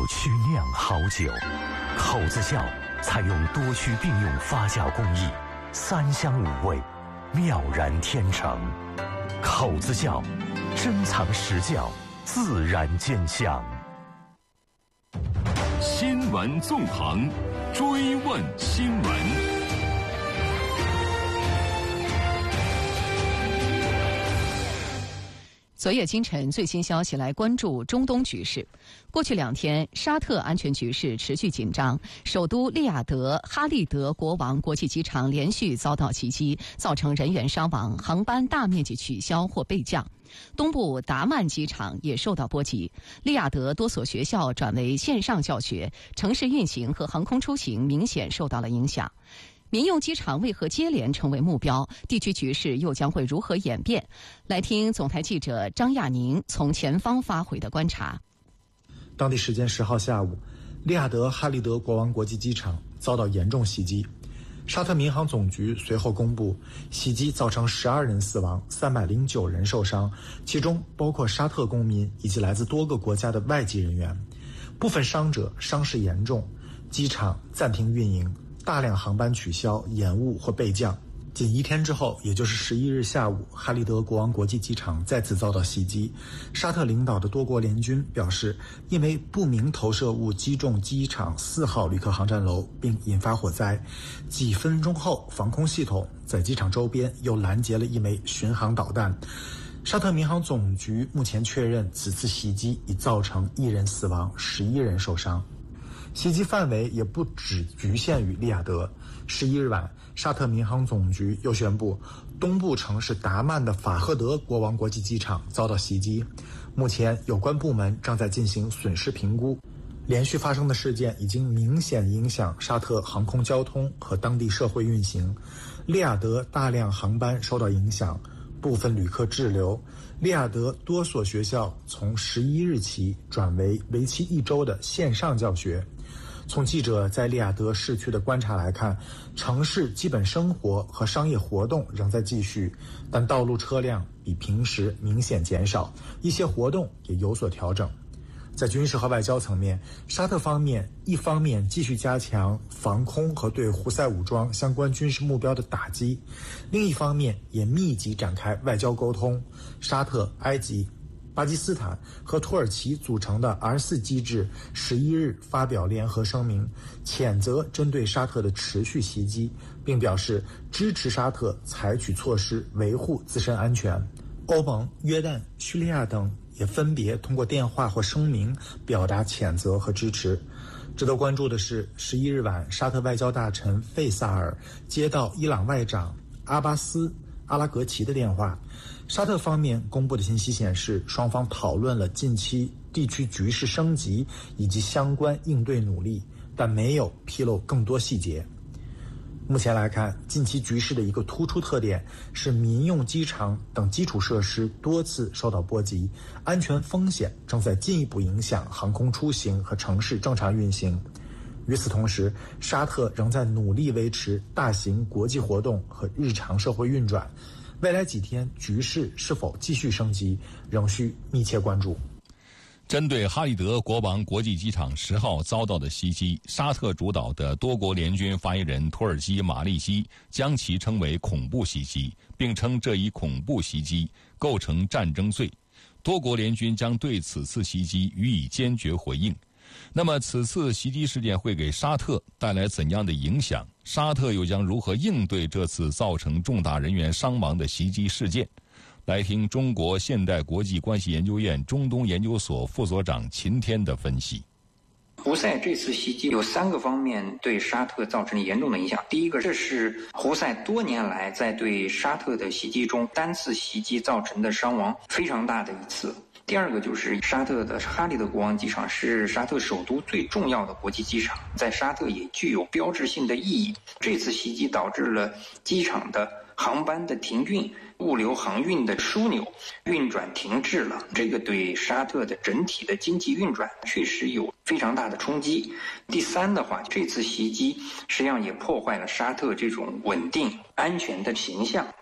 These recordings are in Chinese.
区酿好酒，口子窖采用多区并用发酵工艺，3香5味，妙然天成。口子窖，珍藏实窖，自然见香。 新闻纵横，追问新闻。 昨夜今晨最新消息，来关注中东局势。过去2天，沙特安全局势持续紧张，首都利雅得哈利德国王国际机场连续遭到袭击，造成人员伤亡，航班大面积取消或备降。东部达曼机场也受到波及，利雅得多所学校转为线上教学，城市运行和航空出行明显受到了影响。民用机场为何接连成为目标？地区局势又将会如何演变？来听总台记者张亚宁从前方发回的观察。 当地时间10号下午，利雅得哈利德国王国际机场遭到严重袭击。沙特民航总局随后公布，袭击造成12人死亡，309人受伤，其中包括沙特公民以及来自多个国家的外籍人员。部分伤者伤势严重，机场暂停运营，大量航班取消、延误或备降。仅1天之后，也就是11日下午，哈利德国王国际机场再次遭到袭击。沙特领导的多国联军表示，因为不明投射物击中机场4号旅客航站楼，并引发火灾。几分钟后，防空系统在机场周边又拦截了1枚巡航导弹。沙特民航总局目前确认，此次袭击已造成1人死亡，11人受伤。袭击范围也不只局限于利雅得。11日晚，沙特民航总局又宣布，东部城市达曼的法赫德国王国际机场遭到袭击。目前有关部门正在进行损失评估。连续发生的事件已经明显影响沙特航空交通和当地社会运行。利雅得大量航班受到影响，部分旅客滞留。利雅得多所学校从11日起转为为期1周的线上教学。从记者在利雅得市区的观察来看，城市基本生活和商业活动仍在继续，但道路车辆比平时明显减少，一些活动也有所调整。在军事和外交层面，沙特方面一方面继续加强防空和对胡塞武装相关军事目标的打击，另一方面也密集展开外交沟通。沙特、埃及、巴基斯坦和土耳其组成的 R4 机制11日发表联合声明，谴责针对沙特的持续袭击，并表示支持沙特采取措施维护自身安全。欧盟、约旦、叙利亚等也分别通过电话或声明表达谴责和支持。值得关注的是，11日晚，沙特外交大臣费萨尔接到伊朗外长阿巴斯·阿拉格齐的电话。沙特方面公布的信息显示，双方讨论了近期地区局势升级以及相关应对努力，但没有披露更多细节。目前来看，近期局势的一个突出特点是民用机场等基础设施多次受到波及，安全风险正在进一步影响航空出行和城市正常运行。与此同时，沙特仍在努力维持大型国际活动和日常社会运转。未来几天局势是否继续升级，仍需密切关注。 针对哈利德国王国际机场10号遭到的袭击，沙特主导的多国联军发言人土耳其马利希将其称为恐怖袭击，并称这一恐怖袭击构成战争罪。多国联军将对此次袭击予以坚决回应。那么此次袭击事件会给沙特带来怎样的影响？沙特又将如何应对这次造成重大人员伤亡的袭击事件？来听中国现代国际关系研究院中东研究所副所长秦天的分析。 胡塞这次袭击有3个方面对沙特造成严重的影响。第一个，这是胡塞多年来在对沙特的袭击中单次袭击造成的伤亡非常大的一次。第二个就是沙特的哈利德国王机场是沙特首都最重要的国际机场，在沙特也具有标志性的意义。这次袭击导致了机场的航班的停运，物流航运的枢纽运转停滞了，这个对沙特的整体的经济运转确实有非常大的冲击。第三的话，这次袭击实际上也破坏了沙特这种稳定安全的形象。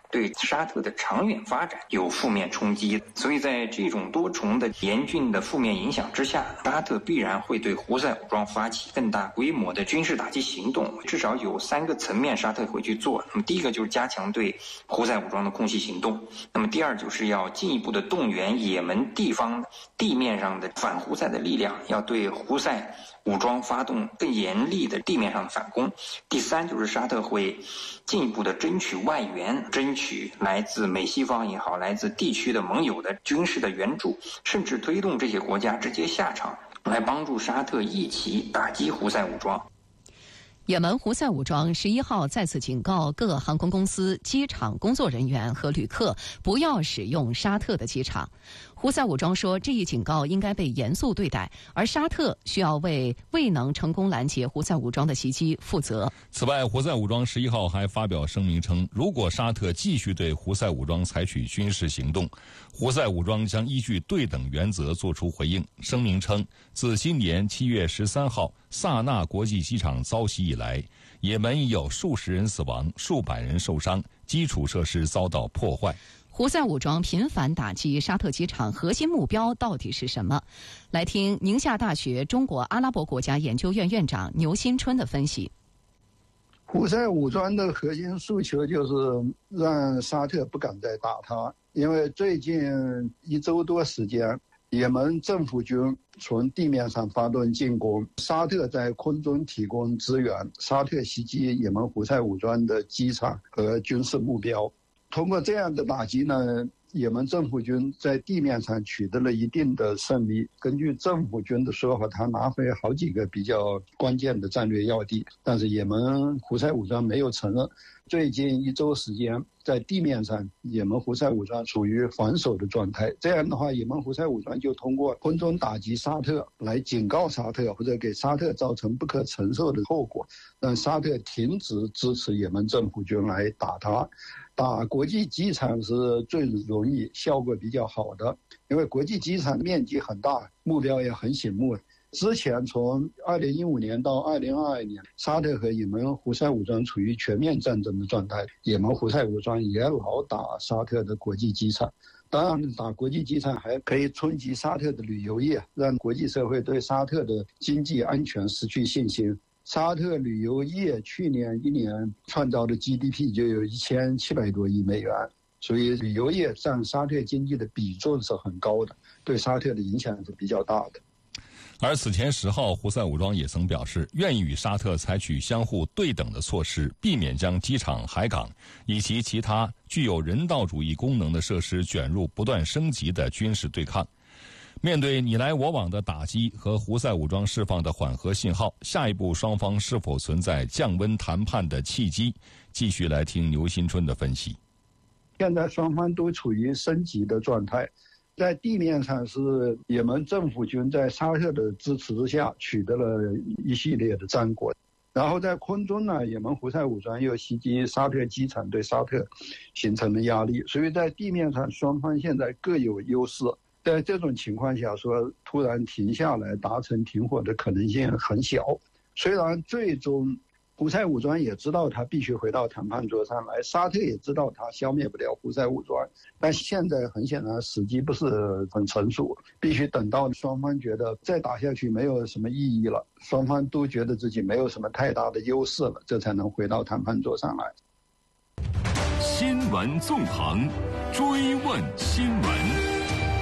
对沙特的长远发展有负面冲击。所以在这种多重的严峻的负面影响之下，沙特必然会对胡塞武装发起更大规模的军事打击行动。至少有3个层面沙特会去做。那么第一个就是加强对胡塞武装的空袭行动，那么第二就是要进一步的动员也门地方地面上的反胡塞的力量，要对胡塞武装发动更严厉的地面上的反攻。第三就是沙特会进一步的争取外援，争取来自美西方也好，来自地区的盟友的军事的援助，甚至推动这些国家直接下场来帮助沙特一起打击胡塞武装。 也门胡塞武装11号再次警告各航空公司、机场工作人员和旅客不要使用沙特的机场。胡塞武装说，这一警告应该被严肃对待，而沙特需要为未能成功拦截胡塞武装的袭击负责。 此外，胡塞武装11号还发表声明称，如果沙特继续对胡塞武装采取军事行动，胡塞武装将依据对等原则作出回应。声明称，自今年7月13号萨那国际机场遭袭以来，也门已有数十人死亡、数百人受伤，基础设施遭到破坏。 胡塞武装频繁打击沙特机场，核心目标到底是什么？来听宁夏大学中国阿拉伯国家研究院院长牛新春的分析。 胡塞武装的核心诉求就是让沙特不敢再打他，因为最近1周多时间，也门政府军从地面上发动进攻，沙特在空中提供支援，沙特袭击也门胡塞武装的机场和军事目标。通过这样的打击呢，也门政府军在地面上取得了一定的胜利。根据政府军的说法，他拿回好几个比较关键的战略要地，但是也门胡塞武装没有承认。最近1周时间，在地面上，也门胡塞武装处于防守的状态。这样的话，也门胡塞武装就通过空中打击沙特，来警告沙特，或者给沙特造成不可承受的后果，让沙特停止支持也门政府军来打他。打国际机场是最容易、效果比较好的，因为国际机场面积很大，目标也很醒目。之前从2015年到2022年，沙特和也门胡塞武装处于全面战争的状态，也门胡塞武装也老打沙特的国际机场。当然，打国际机场还可以冲击沙特的旅游业，让国际社会对沙特的经济安全失去信心。沙特旅游业去年1年创造的 GDP 就有1700多亿美元，所以旅游业占沙特经济的比重是很高的，对沙特的影响是比较大的。 而此前10号，胡塞武装也曾表示，愿意与沙特采取相互对等的措施，避免将机场、海港以及其他具有人道主义功能的设施卷入不断升级的军事对抗。面对你来我往的打击和胡塞武装释放的缓和信号，下一步双方是否存在降温谈判的契机？继续来听牛新春的分析。 现在双方都处于升级的状态，在地面上是也门政府军在沙特的支持之下取得了一系列的战果，然后在空中呢，也门胡塞武装又袭击沙特机场，对沙特形成了压力，所以在地面上双方现在各有优势。在这种情况下说突然停下来达成停火的可能性很小。虽然最终胡塞武装也知道他必须回到谈判桌上来，沙特也知道他消灭不了胡塞武装，但现在很显然时机不是很成熟，必须等到双方觉得再打下去没有什么意义了，双方都觉得自己没有什么太大的优势了，这才能回到谈判桌上来。 新闻纵横，追问新闻。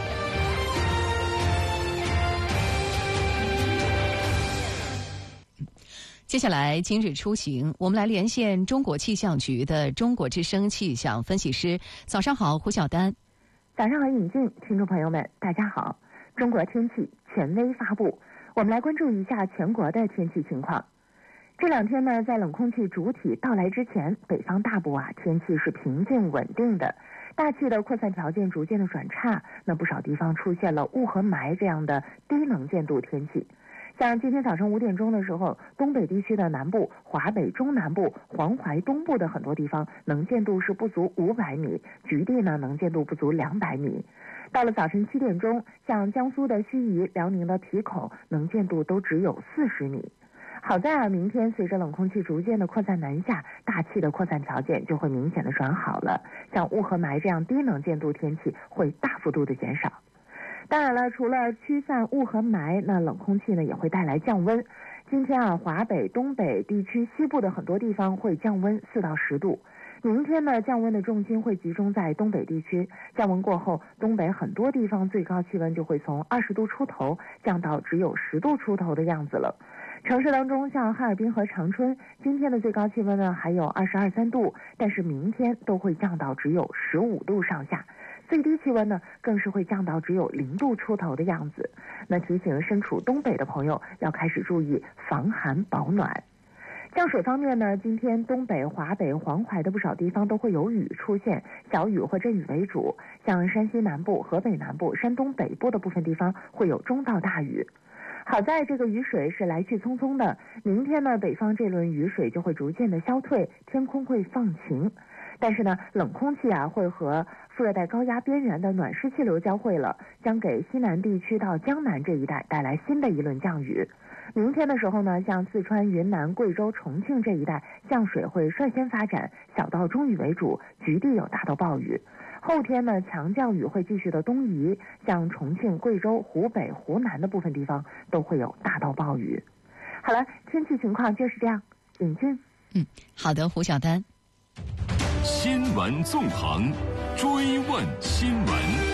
接下来今日出行，我们来连线中国气象局的中国之声气象分析师。早上好，胡晓丹。 早上好，尹静，听众朋友们，大家好。中国天气权威发布，我们来关注一下全国的天气情况。这2天呢，在冷空气主体到来之前，北方大部天气是平静稳定的，大气的扩散条件逐渐的转差，那不少地方出现了雾和霾这样的低能见度天气。像今天早上5点钟的时候，东北地区的南部、华北中南部、黄淮东部的很多地方能见度是不足500米，局地呢能见度不足200米。到了早晨7点钟，像江苏的盱眙、辽宁的皮口能见度都只有40米。 好在啊，明天随着冷空气逐渐的扩散南下，大气的扩散条件就会明显的转好了，像雾和霾这样低能见度天气会大幅度的减少。当然了，除了驱散雾和霾，那冷空气呢也会带来降温。今天啊，华北、东北地区西部的很多地方会降温4到10度。明天呢，降温的重心会集中在东北地区。降温过后，东北很多地方最高气温就会从20度出头降到只有10度出头的样子了。城市当中，像哈尔滨和长春，今天的最高气温呢还有22、23度，但是明天都会降到只有15度上下。最低气温呢，更是会降到只有0度出头的样子。那提醒身处东北的朋友要开始注意防寒保暖。降水方面呢，今天东北、华北、黄淮的不少地方都会有雨出现，小雨或阵雨为主。像山西南部、河北南部、山东北部的部分地方会有中到大雨。好在这个雨水是来去匆匆的，明天呢，北方这轮雨水就会逐渐的消退，天空会放晴。但是呢，冷空气啊会和副热带高压边缘的暖湿气流交汇了，将给西南地区到江南这一带带来新的一轮降雨。明天的时候呢，像四川、云南、贵州、重庆这一带降水会率先发展，小到中雨为主，局地有大到暴雨。后天呢，强降雨会继续的东移，像重庆、贵州、湖北、湖南的部分地方都会有大到暴雨。好了，天气情况就是这样。尹俊， 好的，胡晓丹。 新闻纵横，追问新闻。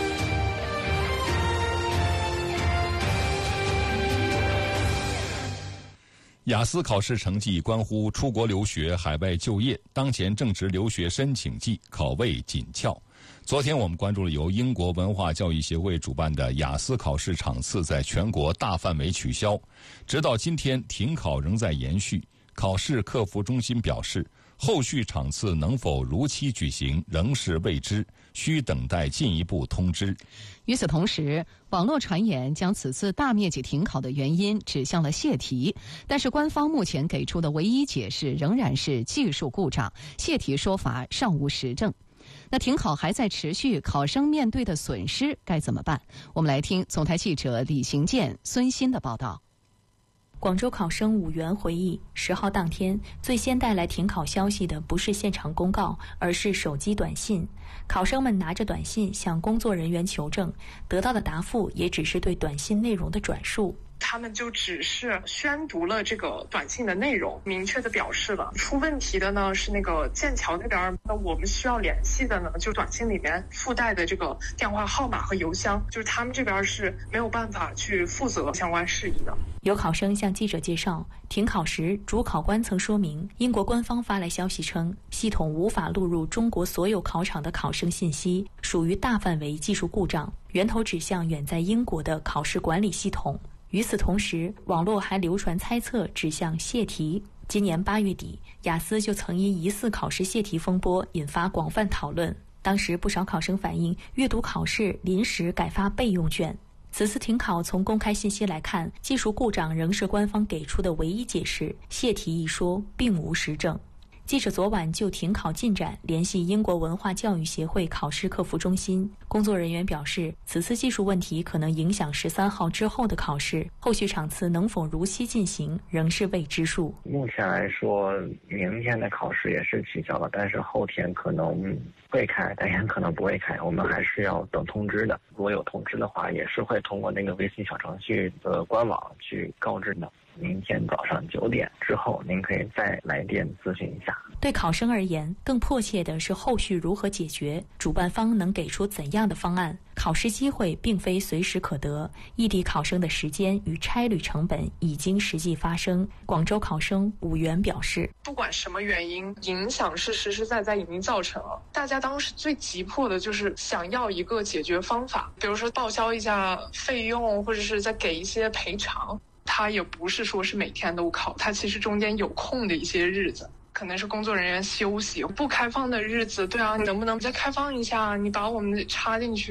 雅思考试成绩关乎出国留学、海外就业，当前正值留学申请季，考位紧俏。昨天我们关注了由英国文化教育协会主办的雅思考试场次在全国大范围取消，直到今天停考仍在延续。考试客服中心表示，后续场次能否如期举行仍是未知，需等待进一步通知。 与此同时，网络传言将此次大面积停考的原因指向了泄题，但是官方目前给出的唯一解释仍然是技术故障，泄题说法尚无实证。那停考还在持续，考生面对的损失该怎么办？我们来听总台记者李行健、孙鑫的报道。 广州考生武元回忆，10号当天最先带来停考消息的不是现场公告，而是手机短信。考生们拿着短信向工作人员求证，得到的答复也只是对短信内容的转述。 他们就只是宣读了这个短信的内容，明确的表示了出问题的呢是那个剑桥那边，那我们需要联系的呢就短信里面附带的这个电话号码和邮箱，就是他们这边是没有办法去负责相关事宜的。 有考生向记者介绍，停考时主考官曾说明，英国官方发来消息称，系统无法录入中国所有考场的考生信息，属于大范围技术故障，源头指向远在英国的考试管理系统。与此同时，网络还流传猜测指向泄题。今年8月底，雅思就曾因疑似考试泄题风波引发广泛讨论。当时不少考生反映，阅读考试临时改发备用卷。此次停考从公开信息来看，技术故障仍是官方给出的唯一解释，泄题一说并无实证。记者昨晚就停考进展联系英国文化教育协会考试客服中心，工作人员表示，此次技术问题可能影响13号之后的考试，后续场次能否如期进行仍是未知数。 目前来说，明天的考试也是取消了，但是后天可能会开，但也可能不会开，我们还是要等通知的。如果有通知的话，也是会通过那个微信小程序的官网去告知的。明天早上9点之后，您可以再来电咨询一下。 对考生而言，更迫切的是后续如何解决，主办方能给出怎样的方案。考试机会并非随时可得，异地考生的时间与差旅成本已经实际发生。广州考生武元表示， 不管什么原因，影响是实实在在已经造成了。大家当时最急迫的就是想要一个解决方法，比如说报销一下费用，或者是再给一些赔偿。他也不是说是每天都考，他其实中间有空的一些日子，可能是工作人员休息不开放的日子。对啊，你能不能再开放一下？你把我们插进去了。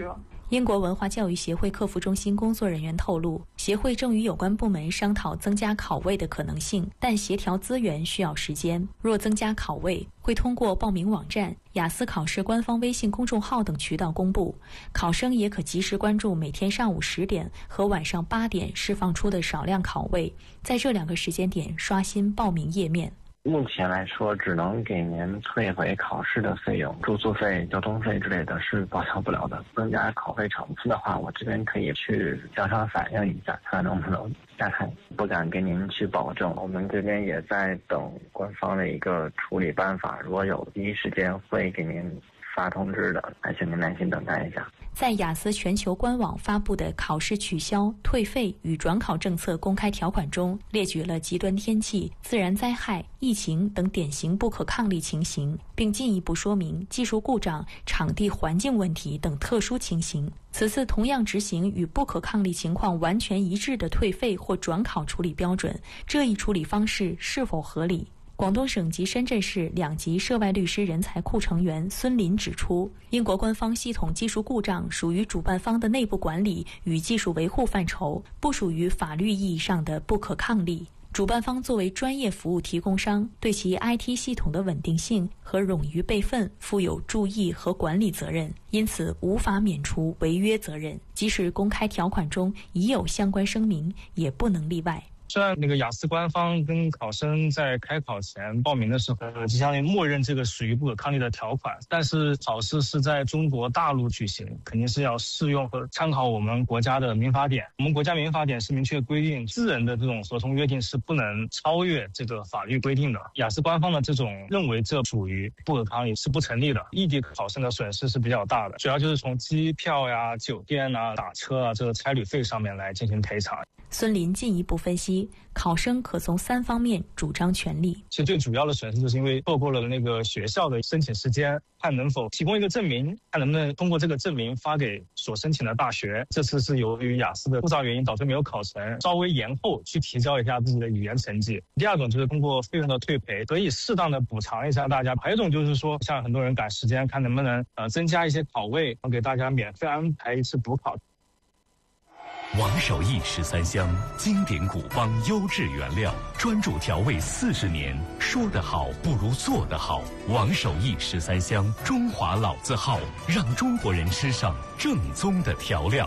英国文化教育协会客服中心工作人员透露，协会正与有关部门商讨增加考位的可能性，但协调资源需要时间。若增加考位，会通过报名网站、雅思考试官方微信公众号等渠道公布。考生也可及时关注每天上午10点和晚上8点释放出的少量考位，在这2个时间点刷新报名页面。 目前来说，只能给您退回考试的费用，住宿费、交通费之类的是报销不了的。增加考费场次的话，我这边可以去向上反映一下，看能不能加开。不敢跟您去保证，我们这边也在等官方的一个处理办法，如果有第一时间会给您发通知的，还请您耐心等待一下。 在雅思全球官网发布的考试取消、退费与转考政策公开条款中，列举了极端天气、自然灾害、疫情等典型不可抗力情形，并进一步说明技术故障、场地环境问题等特殊情形。此次同样执行与不可抗力情况完全一致的退费或转考处理标准，这一处理方式是否合理？广东省及深圳市2级涉外律师人才库成员孙林指出，英国官方系统技术故障属于主办方的内部管理与技术维护范畴，不属于法律意义上的不可抗力。主办方作为专业服务提供商，对其 IT 系统的稳定性和冗余备份负有注意和管理责任，因此无法免除违约责任。即使公开条款中已有相关声明，也不能例外。 虽然那个雅思官方跟考生在开考前报名的时候，就相当于默认这个属于不可抗力的条款，但是考试是在中国大陆举行，肯定是要适用和参考我们国家的民法典。我们国家民法典是明确规定，私人的这种合同约定是不能超越这个法律规定的。雅思官方的这种认为这属于不可抗力是不成立的，异地考生的损失是比较大的，主要就是从机票呀、酒店啊、打车啊这个差旅费上面来进行赔偿。 孙林进一步分析，考生可从3方面主张权利。 其实最主要的损失就是因为错过了那个学校的申请时间，看能否提供一个证明，看能不能通过这个证明发给所申请的大学。这次是由于雅思的复杂原因导致没有考成，稍微延后去提交一下自己的语言成绩。第二种就是通过费用的退赔，可以适当的补偿一下大家。还有一种就是说，像很多人赶时间，看能不能增加一些考位，给大家免费安排一次补考。 王守义13香，经典古方，优质原料，专注调味40年。说得好不如做得好。王守义13香，中华老字号，让中国人吃上正宗的调料。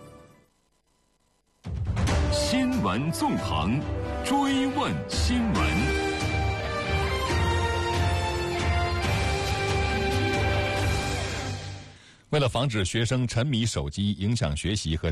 新闻纵横，追问新闻。 为了防止学生沉迷手机影响学习和